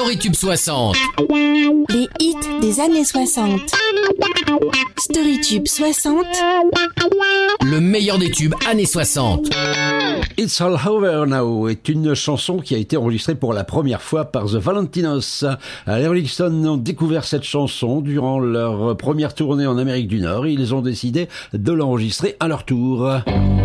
Storytube 60. Les hits des années 60. Storytube 60. Le meilleur des tubes années 60. It's All Over Now est une chanson qui a été enregistrée pour la première fois par The Valentinos. Les Rolling Stones ont découvert cette chanson durant leur première tournée en Amérique du Nord et ils ont décidé de l'enregistrer à leur tour.